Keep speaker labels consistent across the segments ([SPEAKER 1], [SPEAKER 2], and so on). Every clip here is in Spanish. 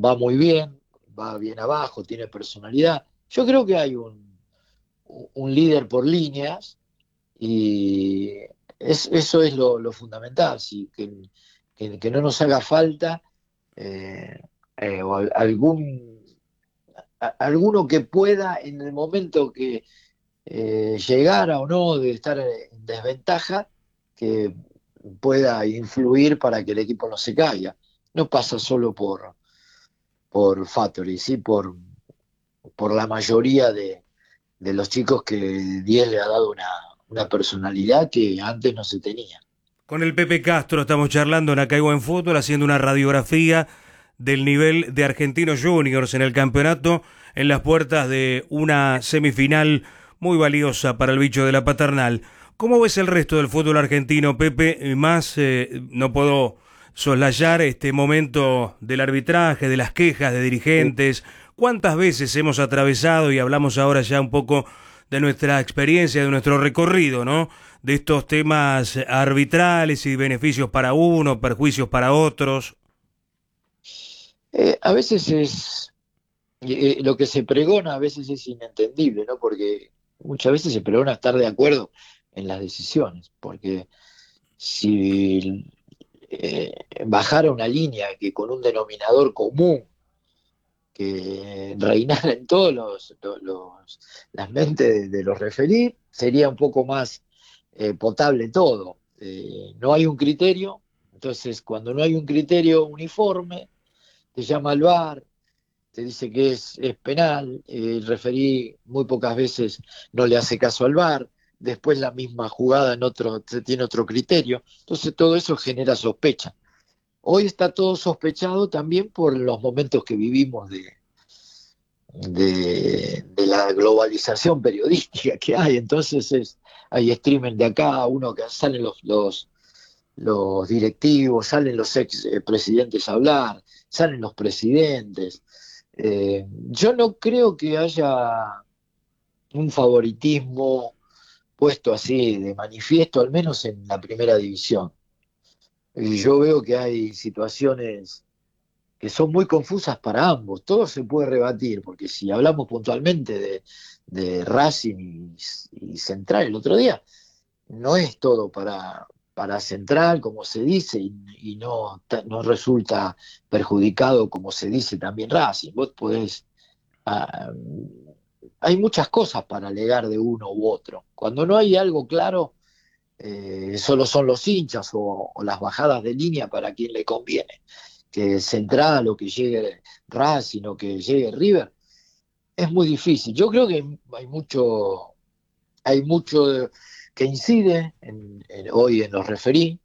[SPEAKER 1] va muy bien, va bien abajo, tiene personalidad. Yo creo que hay un líder por líneas y eso es lo fundamental, sí, que no nos haga falta eh, alguno que pueda en el momento que llegara o no de estar en desventaja, que pueda influir para que el equipo no se caiga. No pasa solo por Factory, sí, por la mayoría de los chicos que 10 le ha dado una personalidad que antes no se tenía.
[SPEAKER 2] Con el Pepe Castro estamos charlando en Acá en Fútbol, haciendo una radiografía del nivel de Argentinos Juniors en el campeonato, en las puertas de una semifinal muy valiosa para el bicho de la paternal. ¿Cómo ves el resto del fútbol argentino, Pepe? Y más, no puedo soslayar este momento del arbitraje, de las quejas de dirigentes. ¿Cuántas veces hemos atravesado, y hablamos ahora ya un poco de nuestra experiencia, de nuestro recorrido, ¿no? De estos temas arbitrales y beneficios para uno, perjuicios para otros.
[SPEAKER 1] A veces lo que se pregona a veces es inentendible, ¿no? Porque muchas veces se pregona estar de acuerdo en las decisiones, porque si bajara una línea que con un denominador común que reinara en todos las mentes de los referidos, sería un poco más potable todo. No hay un criterio, entonces cuando no hay un criterio uniforme, te llama al VAR, te dice que es penal, el referí muy pocas veces no le hace caso al VAR, después la misma jugada en otro, tiene otro criterio, entonces todo eso genera sospecha. Hoy está todo sospechado también por los momentos que vivimos de la globalización periodística que hay, entonces hay streaming de acá, uno que salen los directivos, salen los ex presidentes a hablar, salen los presidentes. Yo no creo que haya un favoritismo puesto así de manifiesto, al menos en la primera división. Yo veo que hay situaciones que son muy confusas para ambos. Todo se puede rebatir, porque si hablamos puntualmente de Racing y Central el otro día, no es todo para Central, como se dice, y no resulta perjudicado, como se dice también Racing. Vos podés. ah, Hay muchas cosas para alegar de uno u otro. Cuando no hay algo claro, solo son los hinchas o las bajadas de línea para quien le conviene. Que Central o que llegue Racing o que llegue River, es muy difícil. Yo creo que hay mucho que incide hoy en los referí,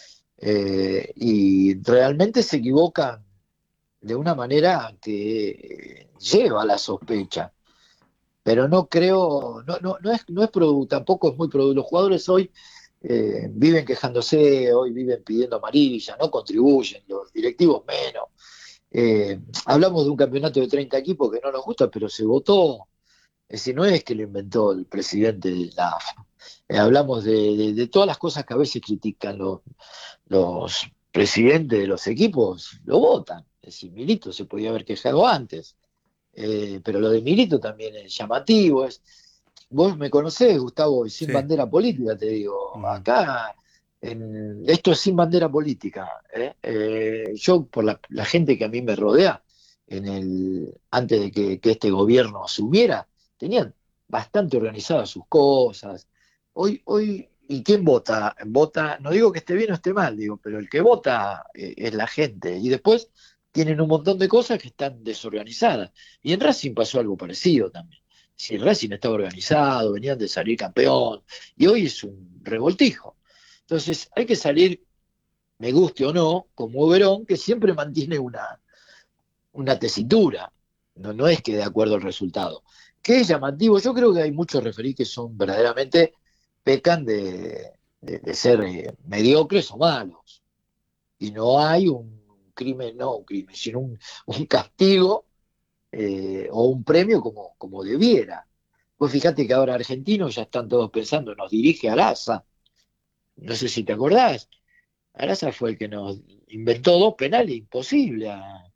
[SPEAKER 1] y realmente se equivocan de una manera que lleva a la sospecha. Pero no creo, tampoco es muy producto. Los jugadores hoy viven quejándose, hoy viven pidiendo amarilla, no contribuyen, los directivos menos. Hablamos de un campeonato de 30 equipos que no nos gusta, pero se votó. Es decir, no es que lo inventó el presidente de la AFA. Hablamos de todas las cosas que a veces critican los presidentes de los equipos, lo votan. Es decir, Milito se podía haber quejado antes. Pero lo de Milito también es llamativo. Vos me conocés, Gustavo, y sin
[SPEAKER 2] Sí.
[SPEAKER 1] bandera política, te digo.
[SPEAKER 2] Ujú.
[SPEAKER 1] Acá esto es sin bandera política. Yo, por la gente que a mí me rodea, antes de que este gobierno asumiera, tenían bastante organizadas sus cosas. Hoy, ¿y quién vota? Vota, no digo que esté bien o esté mal, digo, pero el que vota es la gente. Y después tienen un montón de cosas que están desorganizadas. Y en Racing pasó algo parecido también. Si Racing estaba organizado, venían de salir campeón, y hoy es un revoltijo. Entonces hay que salir, me guste o no, como Verón, que siempre mantiene una tesitura. No es que de acuerdo al resultado. ¿Qué es llamativo? Yo creo que hay muchos referís que son verdaderamente, pecan de ser mediocres o malos. Y no hay un crimen, no un crimen, sino un castigo o un premio como debiera. Vos fíjate que ahora argentinos ya están todos pensando, nos dirige Araza. No sé si te acordás. Araza fue el que nos inventó dos penales imposibles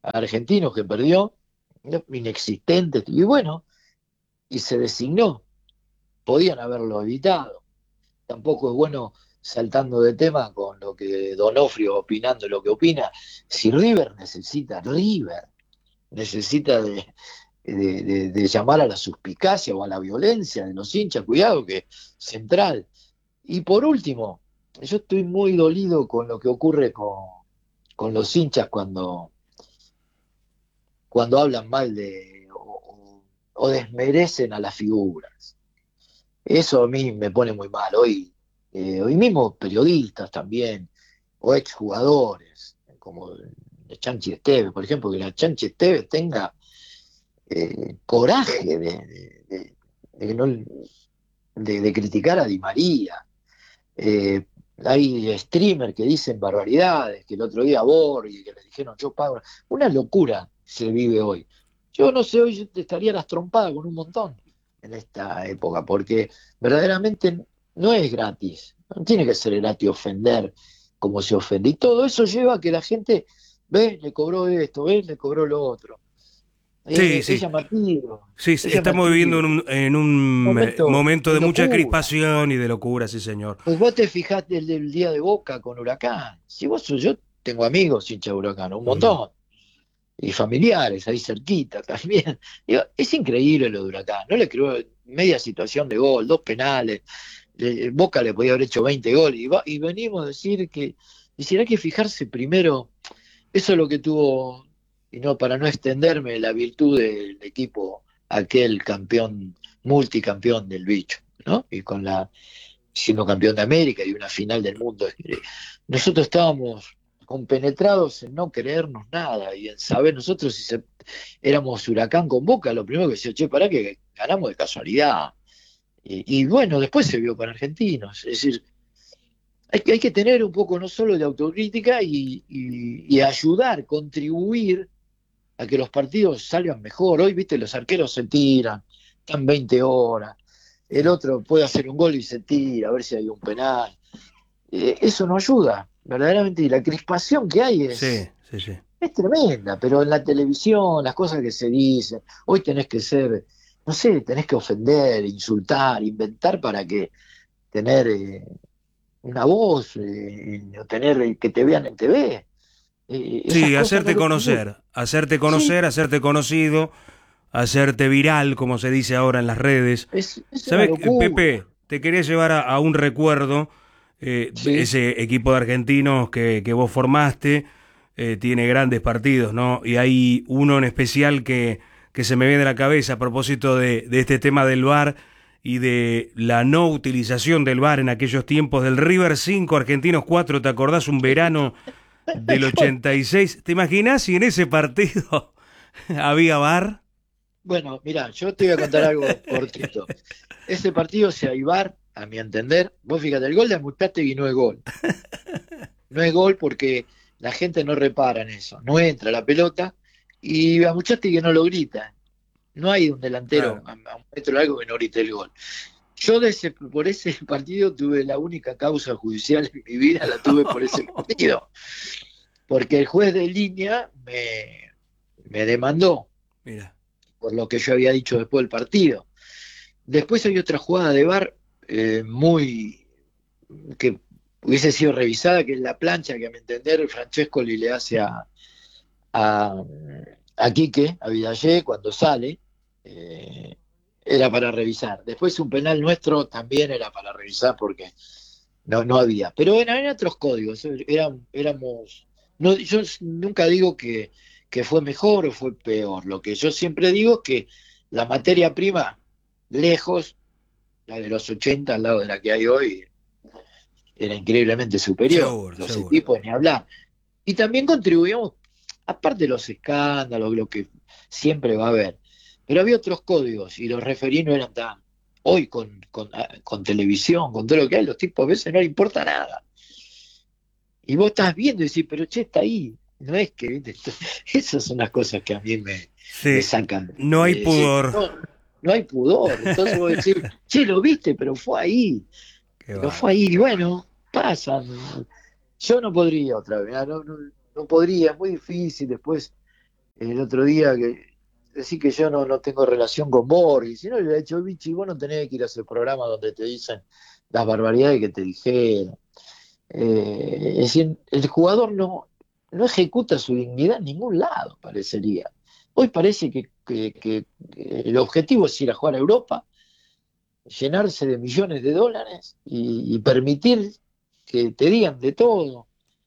[SPEAKER 1] a Argentinos que perdió, inexistente, y bueno, y se designó, podían haberlo evitado. Tampoco es bueno saltando de tema con lo que Donofrio opinando lo que opina. Si River necesita de llamar a la suspicacia o a la violencia de los hinchas, cuidado que Central. Y por último, yo estoy muy dolido con lo que ocurre con los hinchas cuando hablan mal o desmerecen a las figuras. Eso a mí me pone muy mal. Hoy mismo periodistas también, o exjugadores, como Chanchi Esteves, por ejemplo, que la Chanchi Esteves tenga coraje de no- de criticar a Di María. Eh, Hay streamers que dicen barbaridades, que el otro día Borghi, que le dijeron yo pago. Una locura se vive hoy. Yo no sé, hoy yo te estaría las trompadas con un montón en esta época, porque verdaderamente no es gratis. No tiene que ser gratis ofender como se ofende. Y todo eso lleva a que la gente ve, le cobró esto, ve, le cobró lo otro.
[SPEAKER 2] Sí,
[SPEAKER 1] Es
[SPEAKER 2] sí.
[SPEAKER 1] llamativo,
[SPEAKER 2] Sí,
[SPEAKER 1] es
[SPEAKER 2] estamos viviendo
[SPEAKER 1] llamativo.
[SPEAKER 2] en
[SPEAKER 1] Un
[SPEAKER 2] un
[SPEAKER 1] momento
[SPEAKER 2] momento
[SPEAKER 1] de
[SPEAKER 2] de mucha
[SPEAKER 1] locura.
[SPEAKER 2] crispación y de locura, sí, señor.
[SPEAKER 1] Pues vos te fijaste el día de Boca con Huracán. Si vos, yo tengo amigos hincha de Huracán, un
[SPEAKER 2] Mm.
[SPEAKER 1] montón, y familiares ahí cerquita también. Digo, es increíble lo de Huracán. No le creó media situación de gol, dos penales. Boca le podía haber hecho 20 goles. Y venimos a decir que hay que fijarse primero. Eso es lo que tuvo, y no para no extenderme, la virtud del equipo, aquel campeón, multicampeón del bicho, ¿no? Y con siendo campeón de América y una final del mundo. Nosotros estábamos compenetrados en no creernos nada y en saber nosotros éramos Huracán con Boca, lo primero que decía, che, pará que ganamos de casualidad. Y bueno, después se vio con Argentinos. Es decir, hay que tener un poco no solo de autocrítica y ayudar, contribuir a que los partidos salgan mejor. Hoy, viste, los arqueros se tiran, están 20 horas, el
[SPEAKER 2] Sí,
[SPEAKER 1] otro puede hacer un gol y se tira, a ver si hay un penal. Eso no ayuda, verdaderamente, y la crispación que hay
[SPEAKER 2] sí, sí, sí.
[SPEAKER 1] es tremenda, pero en la televisión, las cosas que se dicen, hoy tenés que ser, no sé, tenés que ofender, insultar, inventar para que tener una voz, tener que te vean en TV. Esas
[SPEAKER 2] Sí,
[SPEAKER 1] cosas no lo tenés. Sí,
[SPEAKER 2] hacerte conocido, hacerte viral, como se dice ahora en las redes.
[SPEAKER 1] es una
[SPEAKER 2] ¿Sabes,
[SPEAKER 1] locura.
[SPEAKER 2] Pepe? Te quería llevar a un recuerdo,
[SPEAKER 1] Sí,
[SPEAKER 2] ese equipo de argentinos que vos formaste, tiene grandes partidos, ¿no? Y hay uno en especial que se me viene a la cabeza a propósito de este tema del VAR y de la no utilización del VAR en aquellos tiempos del River 5, Argentinos 4. ¿Te acordás un verano del 86? ¿Te imaginás si en ese partido había VAR?
[SPEAKER 1] bueno, mira, yo te voy a contar algo cortito. Ese partido se Aibar, a mi entender, vos fíjate, el gol de Mustategui no es gol. No es gol porque la gente no repara en eso. No entra la pelota y a Muchategui no lo grita. No hay un delantero
[SPEAKER 2] Claro.
[SPEAKER 1] a un metro largo que no grite el gol. Por ese partido tuve la única causa judicial en mi vida, la tuve por ese partido. Porque el juez de línea me demandó
[SPEAKER 2] Mira.
[SPEAKER 1] por lo que yo había dicho después del partido. Después hay otra jugada de VAR muy que hubiese sido revisada, que es la plancha que a mi entender Francesco le hace a, a Quique, a Vidallé, cuando sale, eh, era para revisar. Después un penal nuestro también era para revisar porque no había. Pero eran otros códigos, éramos... No, yo nunca digo que fue mejor o fue peor. Lo que yo siempre digo es que la materia prima, lejos, la de los 80 al lado de la que hay hoy, era increíblemente superior.
[SPEAKER 2] Seguro,
[SPEAKER 1] Los
[SPEAKER 2] seguro.
[SPEAKER 1] equipos, ni hablar. Y también contribuíamos, aparte de los escándalos, lo que siempre va a haber, pero había otros códigos y los referí no eran tan... Hoy con televisión, con todo lo que hay, los tipos a veces no le importa nada. Y vos estás viendo y decís, pero che, está ahí. No es que, ¿viste? Esas son las cosas que a mí me
[SPEAKER 2] Sí,
[SPEAKER 1] sacan.
[SPEAKER 2] no hay
[SPEAKER 1] Decir,
[SPEAKER 2] pudor.
[SPEAKER 1] no hay pudor. Entonces vos decís, che, lo viste, pero fue ahí.
[SPEAKER 2] Qué
[SPEAKER 1] Pero fue
[SPEAKER 2] bárbaro.
[SPEAKER 1] ahí. Y bueno, pasan. Yo no podría otra vez, no podría, es muy difícil después. el otro día que decir que yo no tengo relación con Borghi, si no le hubiera dicho, Vichy, vos no tenés que ir a ese programa donde te dicen las barbaridades que te dijeron. Es decir, el jugador no ejecuta su dignidad en ningún lado, parecería. Hoy parece que el objetivo es ir a jugar a Europa, llenarse de millones de dólares y permitir que te digan de todo.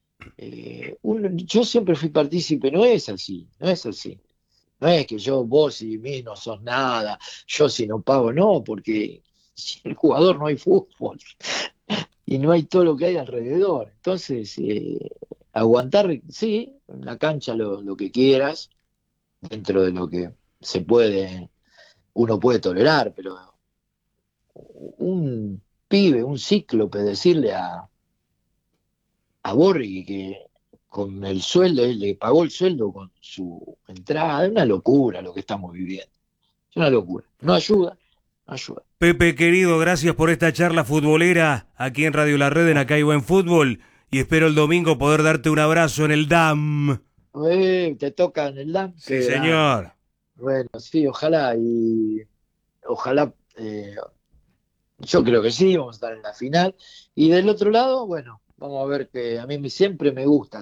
[SPEAKER 1] Yo siempre fui partícipe, no es así. No es que vos y mí no sos nada, yo si no pago, no, porque sin el jugador no hay fútbol y no hay todo lo que hay alrededor. Entonces, aguantar, sí, en la cancha lo que quieras, dentro de lo que uno puede tolerar, pero un pibe, un cíclope, decirle a Borghi que con el sueldo, él le pagó el sueldo con su entrada, es una locura lo que estamos viviendo, es una locura, no ayuda.
[SPEAKER 2] Pepe querido, gracias por esta charla futbolera aquí en Radio La Red en Acá hay Buen Fútbol, y espero el domingo poder darte un abrazo en el DAM.
[SPEAKER 1] ¿Te toca en el DAM?
[SPEAKER 2] Sí, señor.
[SPEAKER 1] Bueno, sí, ojalá, yo creo que sí, vamos a estar en la final, y del otro lado, bueno, vamos a ver, que a mí siempre me gusta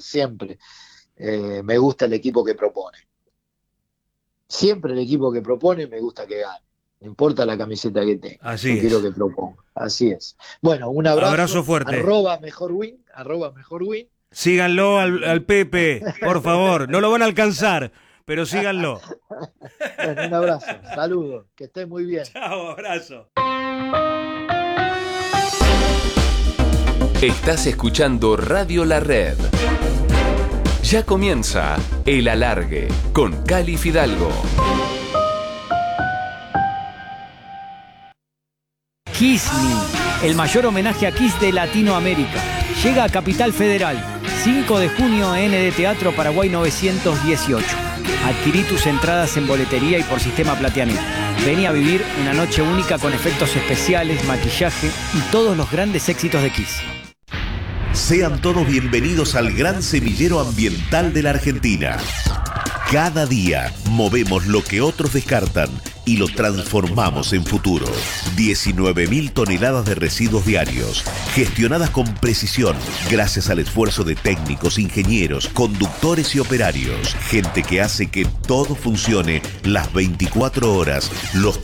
[SPEAKER 1] el equipo que propone. Siempre el equipo que propone me gusta que gane. No importa la camiseta que tenga.
[SPEAKER 2] Así
[SPEAKER 1] yo
[SPEAKER 2] es.
[SPEAKER 1] Quiero que proponga. Así es. Bueno, un abrazo.
[SPEAKER 2] Abrazo fuerte.
[SPEAKER 1] @mejor win.
[SPEAKER 2] Síganlo al Pepe, por favor. No lo van a alcanzar, pero síganlo.
[SPEAKER 1] Bueno, un abrazo. Saludos. Que estés muy bien.
[SPEAKER 2] Chao, abrazo.
[SPEAKER 3] Estás escuchando Radio La Red. Ya comienza El Alargue con Cali Fidalgo.
[SPEAKER 4] Kiss Me, el mayor homenaje a Kiss de Latinoamérica. Llega a Capital Federal, 5 de junio en ND Teatro Paraguay 918. Adquirí tus entradas en boletería y por sistema Plateanet. Vení a vivir una noche única con efectos especiales, maquillaje y todos los grandes éxitos de Kiss.
[SPEAKER 5] Sean todos bienvenidos al gran semillero ambiental de la Argentina. Cada día movemos lo que otros descartan y lo transformamos en futuro. 19.000 toneladas de residuos diarios, gestionadas con precisión, gracias al esfuerzo de técnicos, ingenieros, conductores y operarios. Gente que hace que todo funcione las 24 horas, los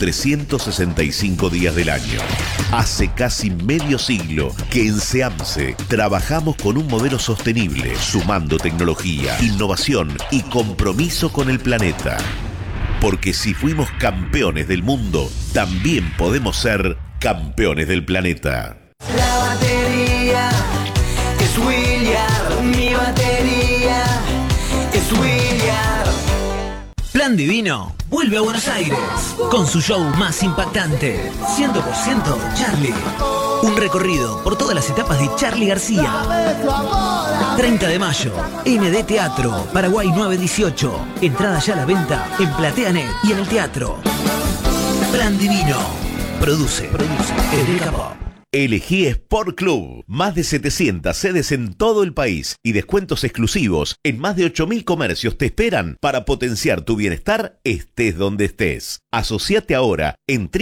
[SPEAKER 5] 365 días del año. Hace casi medio siglo que en SEAMSE trabajamos con un modelo sostenible, sumando tecnología, innovación y compromiso con el planeta. Porque si fuimos campeones del mundo, también podemos ser campeones del planeta.
[SPEAKER 6] La batería es Williard, mi batería es Williard.
[SPEAKER 7] Plan Divino vuelve a Buenos Aires con su show más impactante, 100% Charlie. Un recorrido por todas las etapas de Charly García. 30 de mayo, ND Teatro, Paraguay 918. Entrada ya a la venta en Plateanet y en el teatro. Plan Divino. Produce Eureka Pop.
[SPEAKER 5] Elegí Sport Club. Más de 700 sedes en todo el país y descuentos exclusivos en más de 8.000 comercios te esperan para potenciar tu bienestar estés donde estés. Asociate ahora en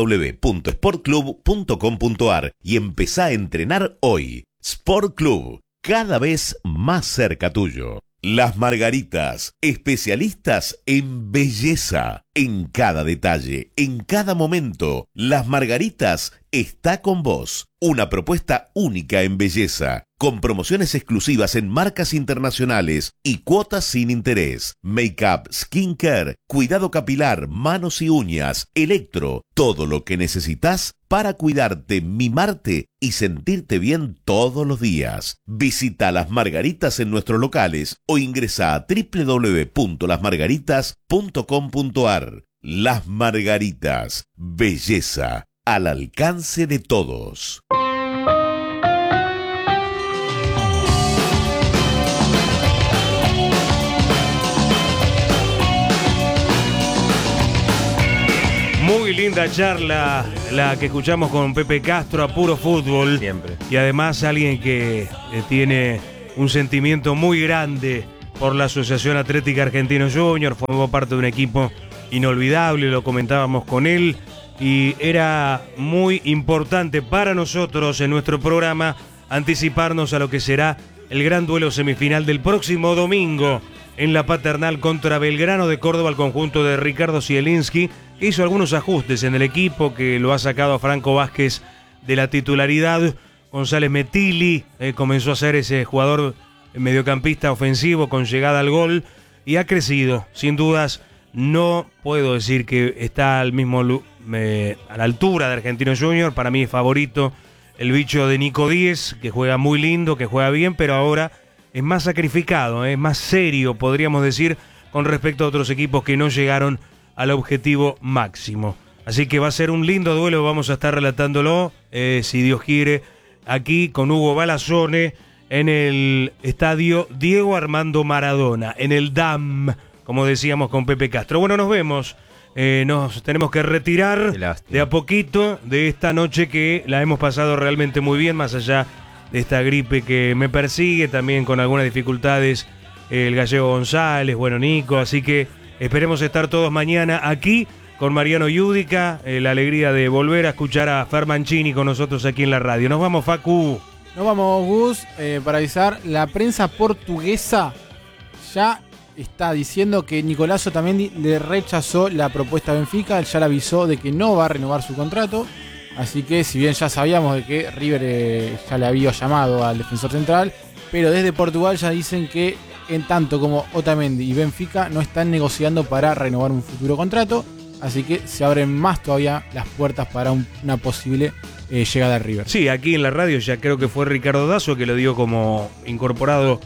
[SPEAKER 5] www.sportclub.com.ar y empezá a entrenar hoy. Sport Club, cada vez más cerca tuyo. Las Margaritas, especialistas en belleza. En cada detalle, en cada momento, Las Margaritas está con vos. Una propuesta única en belleza, con promociones exclusivas en marcas internacionales y cuotas sin interés. Make-up, skincare, cuidado capilar, manos y uñas, electro, todo lo que necesitas para cuidarte, mimarte y sentirte bien todos los días. Visita Las Margaritas en nuestros locales o ingresa a www.lasmargaritas.com.ar. Las Margaritas, belleza al alcance de todos.
[SPEAKER 2] Muy linda charla la que escuchamos con Pepe Castro a puro fútbol.
[SPEAKER 8] Siempre.
[SPEAKER 2] Y además alguien que tiene un sentimiento muy grande por la Asociación Atlética Argentino Junior, formó parte de un equipo inolvidable, lo comentábamos con él, y era muy importante para nosotros en nuestro programa anticiparnos a lo que será el gran duelo semifinal del próximo domingo en la Paternal contra Belgrano de Córdoba, el conjunto de Ricardo Zielinski, que hizo algunos ajustes en el equipo, que lo ha sacado a Franco Vázquez de la titularidad. González Metilli comenzó a ser ese jugador mediocampista ofensivo con llegada al gol y ha crecido, sin dudas. No puedo decir que está al mismo a la altura de Argentino Junior. Para mí es favorito el bicho de Nico Díez, que juega muy lindo, que juega bien, pero ahora es más sacrificado, es más serio, podríamos decir, con respecto a otros equipos que no llegaron al objetivo máximo. Así que va a ser un lindo duelo, vamos a estar relatándolo, si Dios quiere, aquí con Hugo Balazzone en el estadio Diego Armando Maradona, en el DAM, como decíamos con Pepe Castro. Bueno, nos vemos. Nos tenemos que retirar de a poquito de esta noche que la hemos pasado realmente muy bien, más allá de esta gripe que me persigue, también con algunas dificultades el gallego González, bueno, Nico, así que esperemos estar todos mañana aquí con Mariano Yudica, la alegría de volver a escuchar a Fer Mancini con nosotros aquí en la radio. Nos vamos, Facu.
[SPEAKER 8] Nos vamos, Gus, para avisar, la prensa portuguesa ya está diciendo que Nicolás Otamendi le rechazó la propuesta a Benfica, él ya le avisó de que no va a renovar su contrato, así que si bien ya sabíamos de que River ya le había llamado al defensor central, pero desde Portugal ya dicen que en tanto como Otamendi y Benfica no están negociando para renovar un futuro contrato, así que se abren más todavía las puertas para una posible llegada a River.
[SPEAKER 2] Sí, aquí en la radio ya creo que fue Ricardo Dazo que lo dio como incorporado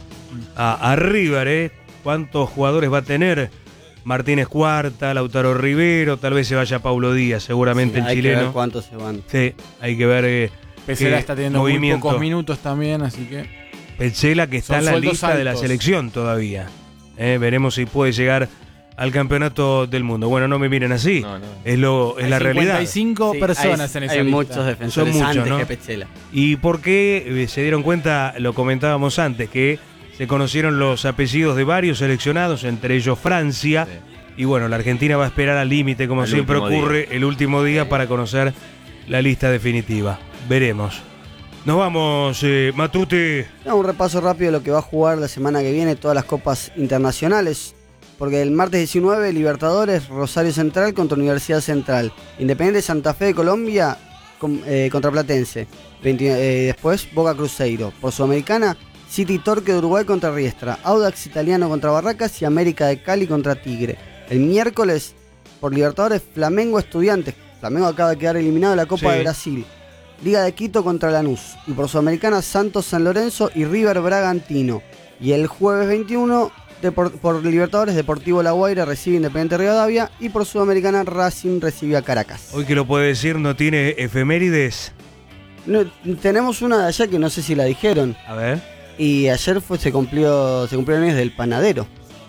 [SPEAKER 2] a River, ¿Cuántos jugadores va a tener? Martínez Cuarta, Lautaro Rivero, tal vez se vaya Paulo Díaz, seguramente el chileno. Hay que ver
[SPEAKER 9] cuántos se van.
[SPEAKER 2] Sí, hay que ver.
[SPEAKER 8] Petzela está teniendo muy pocos minutos también, así que.
[SPEAKER 2] Petzela que está en la lista altos de la selección todavía. Veremos si puede llegar al campeonato del mundo. Bueno, no me miren así. No. Es la realidad.
[SPEAKER 8] Hay 55 personas en esa lista.
[SPEAKER 9] Hay muchos defensores antes, ¿no?, que Petzela.
[SPEAKER 2] ¿Y por qué se dieron cuenta? Lo comentábamos antes, que se conocieron los apellidos de varios seleccionados, entre ellos Francia. Sí. Y bueno, la Argentina va a esperar al límite, como siempre ocurre, el último día para conocer la lista definitiva. Veremos. Nos vamos, Matute.
[SPEAKER 9] Un repaso rápido de lo que va a jugar la semana que viene, todas las copas internacionales. Porque el martes 19, Libertadores, Rosario Central contra Universidad Central. Independiente Santa Fe de Colombia contra Platense. Después, Boca Cruzeiro. Por Sudamericana, City Torque de Uruguay contra Riestra, Audax Italiano contra Barracas y América de Cali contra Tigre. El miércoles, por Libertadores, Flamengo Estudiantes. Flamengo acaba de quedar eliminado de la Copa de Brasil. Liga de Quito contra Lanús. Y por Sudamericana, Santos San Lorenzo y River Bragantino. Y el jueves 21, por Libertadores, Deportivo La Guaira recibe Independiente Rivadavia. Y por Sudamericana, Racing recibe a Caracas.
[SPEAKER 2] Hoy que lo puede decir, ¿no tiene efemérides?
[SPEAKER 9] No, tenemos una de allá que no sé si la dijeron.
[SPEAKER 2] A ver.
[SPEAKER 9] Y ayer se cumplió el año del panadero.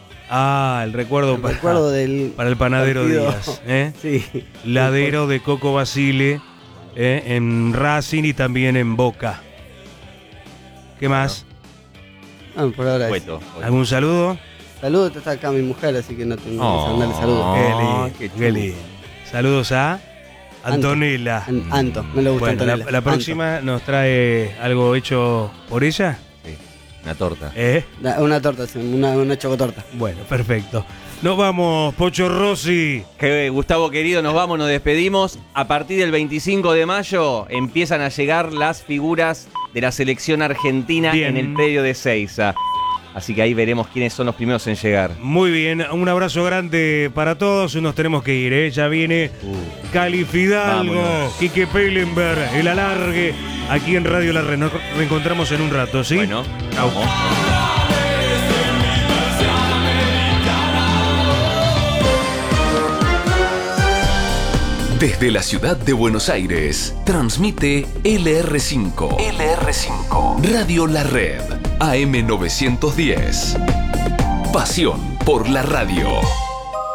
[SPEAKER 2] Ah, el recuerdo para el panadero Díaz.
[SPEAKER 9] Sí.
[SPEAKER 2] Ladero de Coco Basile en Racing y también en Boca. ¿Qué más?
[SPEAKER 9] Por ahora
[SPEAKER 2] ¿Algún saludo?
[SPEAKER 9] Saludos, está acá mi mujer, así que no tengo que mandarle saludos.
[SPEAKER 2] Qué lindo. Saludos a Antonella.
[SPEAKER 9] Anto, no le gusta Antonella.
[SPEAKER 2] La próxima nos trae algo hecho por ella.
[SPEAKER 10] Una torta.
[SPEAKER 9] Una torta, sí, una chocotorta.
[SPEAKER 2] Bueno, perfecto. Nos vamos, Pocho Rossi.
[SPEAKER 10] Gustavo querido, nos vamos, nos despedimos. A partir del 25 de mayo empiezan a llegar las figuras de la selección argentina en el predio de Ezeiza. Así que ahí veremos quiénes son los primeros en llegar.
[SPEAKER 2] Muy bien, un abrazo grande para todos. Nos tenemos que ir, Ya viene Cali Fidalgo, Quique Pellenberg, el alargue, aquí en Radio La Red. Nos reencontramos en un rato, ¿sí?
[SPEAKER 10] Bueno, vamos.
[SPEAKER 3] Desde la ciudad de Buenos Aires, transmite LR5. Radio La Red, AM 910. Pasión por la radio.